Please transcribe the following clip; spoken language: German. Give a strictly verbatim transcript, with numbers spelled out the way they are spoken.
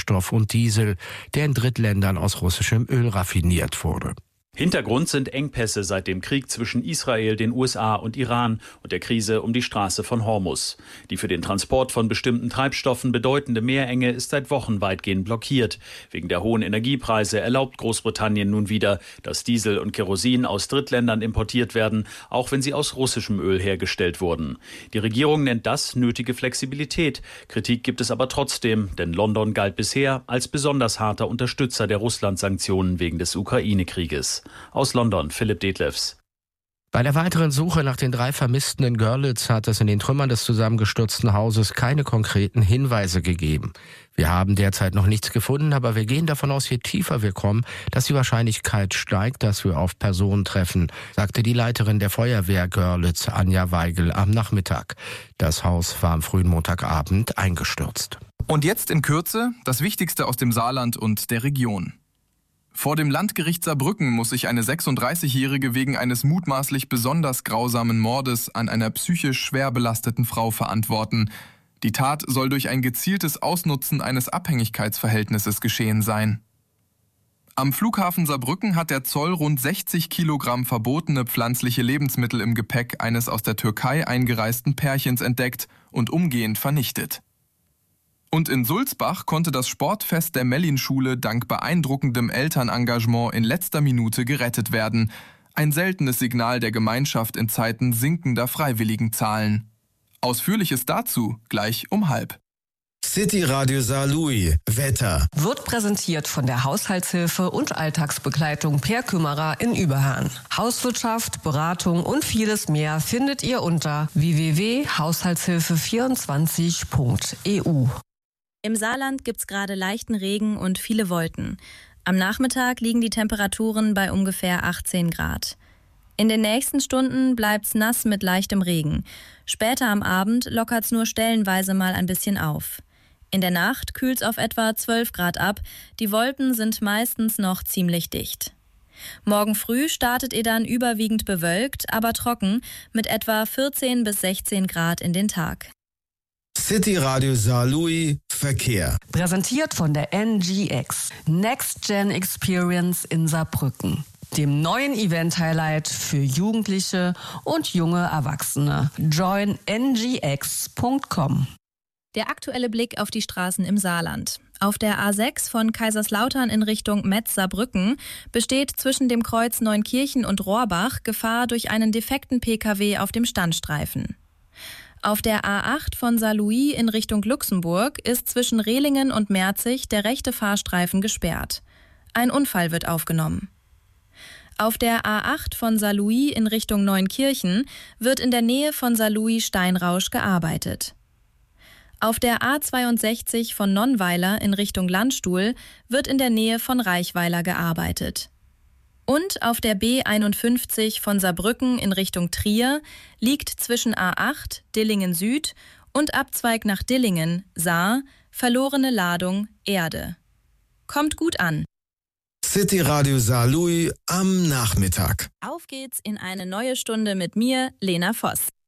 Treibstoff und Diesel, der in Drittländern aus russischem Öl raffiniert wurde. Hintergrund sind Engpässe seit dem Krieg zwischen Israel, den U S A und Iran und der Krise um die Straße von Hormuz. Die für den Transport von bestimmten Treibstoffen bedeutende Meerenge ist seit Wochen weitgehend blockiert. Wegen der hohen Energiepreise erlaubt Großbritannien nun wieder, dass Diesel und Kerosin aus Drittländern importiert werden, auch wenn sie aus russischem Öl hergestellt wurden. Die Regierung nennt das nötige Flexibilität. Kritik gibt es aber trotzdem, denn London galt bisher als besonders harter Unterstützer der Russland-Sanktionen wegen des Ukraine-Krieges. Aus London, Philipp Detlefs. Bei der weiteren Suche nach den drei Vermissten in Görlitz hat es in den Trümmern des zusammengestürzten Hauses keine konkreten Hinweise gegeben. Wir haben derzeit noch nichts gefunden, aber wir gehen davon aus, je tiefer wir kommen, dass die Wahrscheinlichkeit steigt, dass wir auf Personen treffen, sagte die Leiterin der Feuerwehr Görlitz, Anja Weigel, am Nachmittag. Das Haus war am frühen Montagabend eingestürzt. Und jetzt in Kürze das Wichtigste aus dem Saarland und der Region. Vor dem Landgericht Saarbrücken muss sich eine sechsunddreißigjährige wegen eines mutmaßlich besonders grausamen Mordes an einer psychisch schwer belasteten Frau verantworten. Die Tat soll durch ein gezieltes Ausnutzen eines Abhängigkeitsverhältnisses geschehen sein. Am Flughafen Saarbrücken hat der Zoll rund sechzig Kilogramm verbotene pflanzliche Lebensmittel im Gepäck eines aus der Türkei eingereisten Pärchens entdeckt und umgehend vernichtet. Und in Sulzbach konnte das Sportfest der Mellin-Schule dank beeindruckendem Elternengagement in letzter Minute gerettet werden. Ein seltenes Signal der Gemeinschaft in Zeiten sinkender Freiwilligenzahlen. Ausführliches dazu gleich um halb. City Radio Saarlouis, Wetter. Wird präsentiert von der Haushaltshilfe und Alltagsbegleitung Per Kümmerer in Überhahn. Hauswirtschaft, Beratung und vieles mehr findet ihr unter w w w punkt haushaltshilfe vierundzwanzig punkt e u. Im Saarland gibt's gerade leichten Regen und viele Wolken. Am Nachmittag liegen die Temperaturen bei ungefähr achtzehn Grad. In den nächsten Stunden bleibt's nass mit leichtem Regen. Später am Abend lockert's nur stellenweise mal ein bisschen auf. In der Nacht kühlt's auf etwa zwölf Grad ab. Die Wolken sind meistens noch ziemlich dicht. Morgen früh startet ihr dann überwiegend bewölkt, aber trocken mit etwa vierzehn bis sechzehn Grad in den Tag. City Radio Saarlouis, Verkehr. Präsentiert von der N G X, Next Gen Experience in Saarbrücken. Dem neuen Event-Highlight für Jugendliche und junge Erwachsene. join n g x punkt com. Der aktuelle Blick auf die Straßen im Saarland. Auf der A sechs von Kaiserslautern in Richtung Metz-Saarbrücken besteht zwischen dem Kreuz Neunkirchen und Rohrbach Gefahr durch einen defekten P K W auf dem Standstreifen. Auf der A acht von Saarlouis in Richtung Luxemburg ist zwischen Rehlingen und Merzig der rechte Fahrstreifen gesperrt. Ein Unfall wird aufgenommen. Auf der A acht von Saarlouis in Richtung Neunkirchen wird in der Nähe von Saarlouis-Steinrausch gearbeitet. Auf der A zweiundsechzig von Nonnweiler in Richtung Landstuhl wird in der Nähe von Reichweiler gearbeitet. Und auf der B einundfünfzig von Saarbrücken in Richtung Trier liegt zwischen A acht, Dillingen Süd und Abzweig nach Dillingen, Saar, verlorene Ladung, Erde. Kommt gut an. City Radio Saarlouis am Nachmittag. Auf geht's in eine neue Stunde mit mir, Lena Voss.